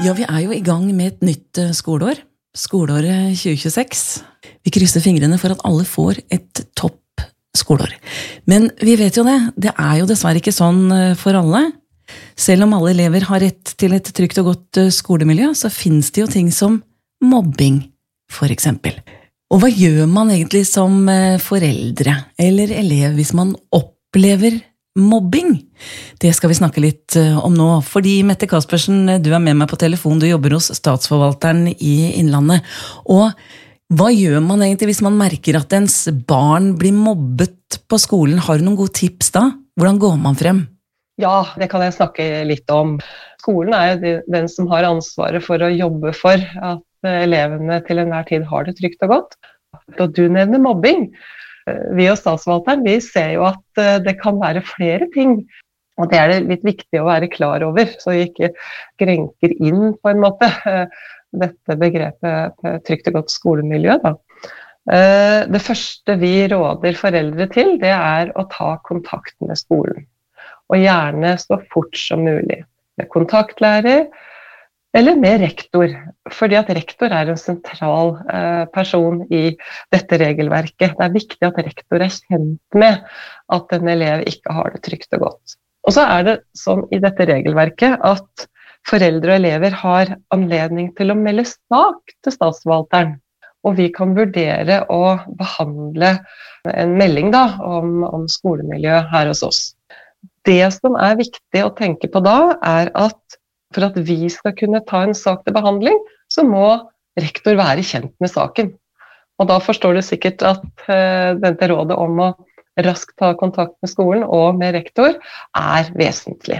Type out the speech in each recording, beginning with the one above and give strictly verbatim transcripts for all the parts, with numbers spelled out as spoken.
Ja, vi er jo i gang med et nytt skoleår. Skoleåret tjue tjueseks. Vi krysser fingrene for at alle får et topp skoleår. Men vi vet jo det, det er jo dessverre ikke sånn for alle. Selv om alle elever har rett til et trygt og godt skolemiljø, så finnes det jo ting som mobbing, for eksempel. Og hva gjør man egentlig som foreldre eller elev hvis man opplever mobbing? Det skal vi snakke litt om nå, fordi Mette Kaspersen, du er med meg på telefon, du jobber hos Statsforvalteren i Innlandet. Og hva gjør man egentlig hvis man merker at ens barn blir mobbet på skolen? Har du noen gode tips da? Hvordan går man frem? Ja, det kan jeg snakke litt om. Skolen er jo den som har ansvaret for å jobbe for at elevene til enhver tid har det trygt og godt. Og du nevner mobbing. Vi og Statsforvalteren, vi ser jo at det kan være flere ting, og det er det litt viktig å være klar over, så vi ikke grenker inn på en måte dette begrepet trygt og godt skolemiljø. Da. Det første vi råder foreldre til, det er å ta kontakt med skolen, og gjerne så fort som mulig, med kontaktlærer, eller med rektor, fordi at rektor er en sentral eh, person i dette regelverket. Det er viktig at rektor er kjent med at en elev ikke har det trygt og godt. Og så er det sånn i dette regelverket at foreldre og elever har anledning til å melde sak til Statsforvalteren, og vi kan vurdere å behandle en melding da, om, om skolemiljø her hos oss. Det som er viktig å tenke på da, er at for at vi skal kunne ta en sak til behandling, så må rektor være kjent med saken. Og da forstår du sikkert at uh, dette rådet om å raskt ta kontakt med skolen og med rektor er vesentlig.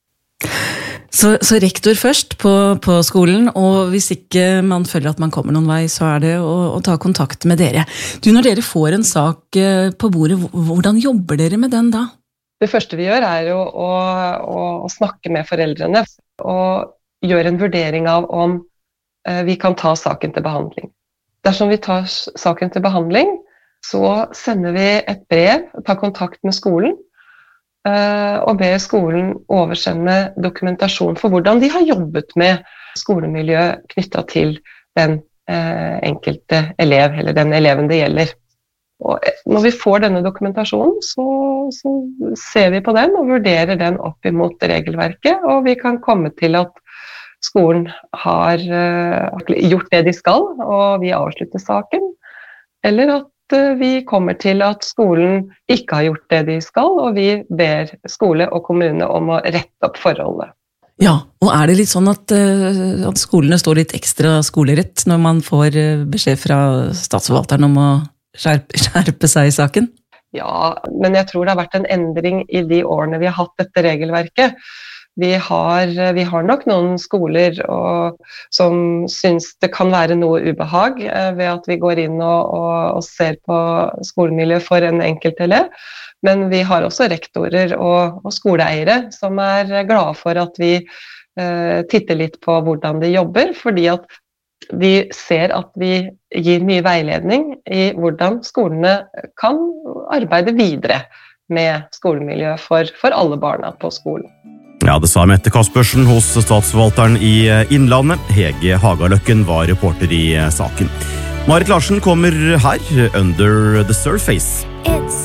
Så, så rektor først på, på skolen, og hvis ikke man føler at man kommer noen vei, så er det å, å ta kontakt med dere. Du, når dere får en sak på bordet, hvordan jobber dere med den da? Det første vi gjør er jo å, å, å snakke med foreldrene og gjøre en vurdering av om eh, vi kan ta saken til behandling. Dersom vi tar saken til behandling, så sender vi et brev, tar kontakt med skolen eh, og ber skolen oversende dokumentasjon for hvordan de har jobbet med skolemiljø knyttet til den eh, enkelte elev, eller den eleven det gjelder. Og når vi får denne dokumentasjonen, så, så ser vi på den og vurderer den opp imot regelverket, og vi kan komme til at skolen har uh, gjort det de skal, og vi avslutter saken, eller at uh, vi kommer til at skolen ikke har gjort det de skal, og vi ber skole og kommune om å rette opp forholdet. Ja, og er det litt sånn at, uh, at skolene står litt ekstra skolerett når man får uh, beskjed fra Statsforvalteren om å Skjerpe, skjerpe seg i saken? Ja, men jeg tror det har vært en endring i de årene vi har hatt dette regelverket. Vi har, vi har nok noen skoler og, som syns det kan være noe ubehag eh, ved at vi går inn og, og, og ser på skolemiljø for en enkelt elev. Men vi har også rektorer og, og skoleeiere som er glade for at vi eh, titter litt på hvordan de jobber, fordi at de ser at vi gir mye veiledning i hvordan skolene kan arbeide videre med skolemiljø for, for alle barna på skolen. Ja, det sa Mette Kaspersen hos Statsforvalteren i Innlandet. Hege Hagaløkken var reporter i saken. Marit Larsen kommer her, Under the Surface.